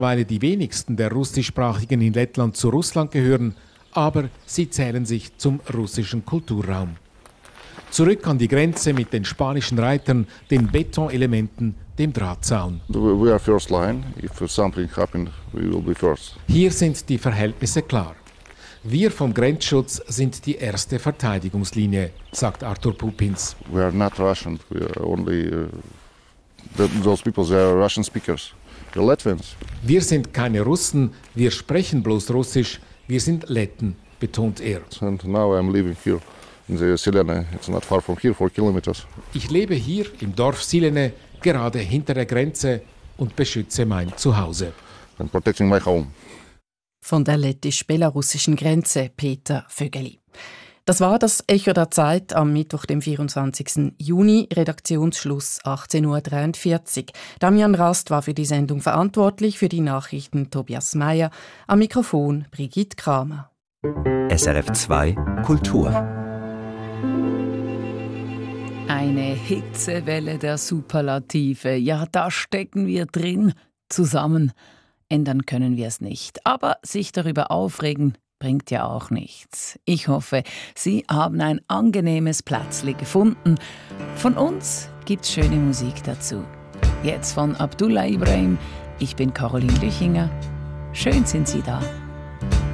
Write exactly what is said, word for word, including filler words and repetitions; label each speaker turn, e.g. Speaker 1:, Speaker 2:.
Speaker 1: Weil die wenigsten der Russischsprachigen in Lettland zu Russland gehören, aber sie zählen sich zum russischen Kulturraum. Zurück an die Grenze mit den spanischen Reitern, den Betonelementen, dem Drahtzaun.
Speaker 2: We are first line. If something happened, we will be first.
Speaker 1: Hier sind die Verhältnisse klar. Wir vom Grenzschutz sind die erste Verteidigungslinie, sagt Artur Pupins.
Speaker 2: We are not Russian. We are only uh, the, those people. They are Russian speakers. The Latvians.
Speaker 1: Wir sind keine Russen. Wir sprechen bloß Russisch. Wir sind Letten, betont er.
Speaker 2: And now I'm living here in the Silene. It's not far from here, four kilometers.
Speaker 1: Ich lebe hier im Dorf Silene, gerade hinter der Grenze, und beschütze mein Zuhause.
Speaker 2: And protecting my home.
Speaker 3: Von der lettisch-belarussischen Grenze, Peter Vögeli. Das war das Echo der Zeit am Mittwoch, dem vierundzwanzigsten Juni, Redaktionsschluss achtzehn Uhr dreiundvierzig. Damian Rast war für die Sendung verantwortlich, für die Nachrichten Tobias Meyer, am Mikrofon Brigitte Kramer.
Speaker 4: S R F zwei Kultur.
Speaker 5: Eine Hitzewelle der Superlative. Ja, da stecken wir drin, zusammen. Ändern können wir es nicht. Aber sich darüber aufregen, bringt ja auch nichts. Ich hoffe, Sie haben ein angenehmes Plätzli gefunden. Von uns gibt's schöne Musik dazu. Jetzt von Abdullah Ibrahim. Ich bin Caroline Lüchinger. Schön sind Sie da.